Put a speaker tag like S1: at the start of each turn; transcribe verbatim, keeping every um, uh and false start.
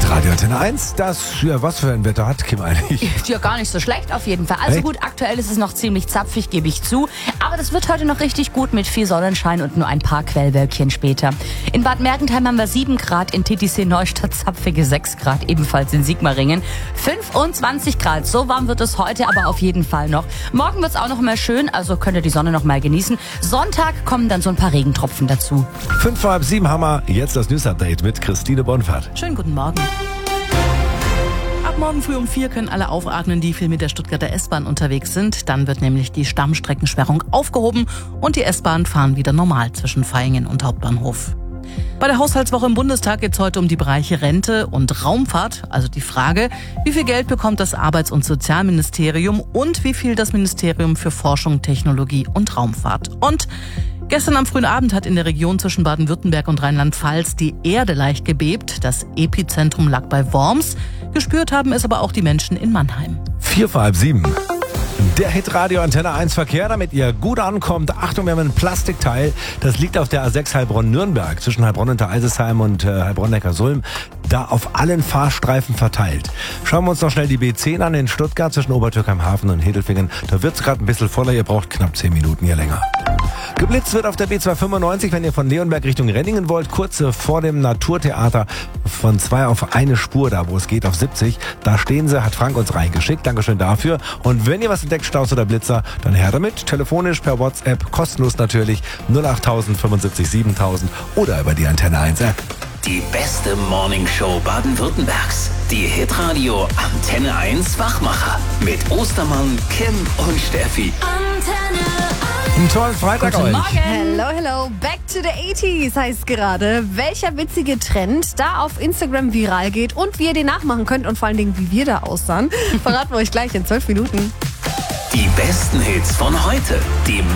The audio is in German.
S1: Radio Antenne eins, das, ja, was für ein Wetter hat Kim eigentlich?
S2: Ja, gar nicht so schlecht auf jeden Fall. Also
S1: Echt?
S2: gut, aktuell ist es noch ziemlich zapfig, gebe ich zu. Aber das wird heute noch richtig gut mit viel Sonnenschein und nur ein paar Quellwölkchen später. In Bad Mergentheim haben wir sieben Grad, in Titisee-Neustadt zapfige sechs Grad, ebenfalls in Sigmaringen fünfundzwanzig Grad. So warm wird es heute aber auf jeden Fall noch. Morgen wird es auch noch mal schön, also könnt ihr die Sonne noch mal genießen. Sonntag kommen dann so ein paar Regentropfen dazu.
S1: Fünf vor halb sieben haben wir jetzt das News-Update mit Christine Bonfahrt.
S3: Schönen guten Morgen. Ab morgen früh um vier können alle aufatmen, die viel mit der Stuttgarter S-Bahn unterwegs sind. Dann wird nämlich die Stammstreckensperrung aufgehoben und die S-Bahn fahren wieder normal zwischen Vaihingen und Hauptbahnhof. Bei der Haushaltswoche im Bundestag geht es heute um die Bereiche Rente und Raumfahrt. Also die Frage, wie viel Geld bekommt das Arbeits- und Sozialministerium und wie viel das Ministerium für Forschung, Technologie und Raumfahrt. Und gestern am frühen Abend hat in der Region zwischen Baden-Württemberg und Rheinland-Pfalz die Erde leicht gebebt. Das Epizentrum lag bei Worms. Gespürt haben es aber auch die Menschen in Mannheim.
S1: Vier vor halb sieben. Der Hit Radio Antenne eins Verkehr, damit ihr gut ankommt. Achtung, wir haben ein Plastikteil. Das liegt auf der A sechs Heilbronn-Nürnberg zwischen Heilbronn und der Eisesheim und äh, Heilbronn-Neckarsulm. Da auf allen Fahrstreifen verteilt. Schauen wir uns noch schnell die B zehn an in Stuttgart zwischen Obertürkheim-Hafen und Hedelfingen. Da wird es gerade ein bisschen voller. Ihr braucht knapp zehn Minuten hier länger. Geblitzt wird auf der B zweihundertfünfundneunzig, wenn ihr von Leonberg Richtung Renningen wollt, kurz vor dem Naturtheater von zwei auf eine Spur, da wo es geht, auf siebzig. Da stehen sie, hat Frank uns reingeschickt. Dankeschön dafür. Und wenn ihr was entdeckt, Staus oder Blitzer, dann her damit. Telefonisch, per WhatsApp, kostenlos natürlich. null acht fünfundsiebzig siebentausend oder über die Antenne eins App.
S4: Die beste Morningshow Baden-Württembergs. Die Hitradio Antenne eins Wachmacher. Mit Ostermann, Kim und Steffi.
S2: Antenne
S1: Einen tollen Freitag
S2: Guten
S1: euch.
S2: Morgen.
S5: Hello, hello. Back to the eighties heißt gerade. Welcher witzige Trend da auf Instagram viral geht und wie ihr den nachmachen könnt und vor allen Dingen, wie wir da aussahen, verraten wir euch gleich in zwölf Minuten.
S4: Die besten Hits von heute. Die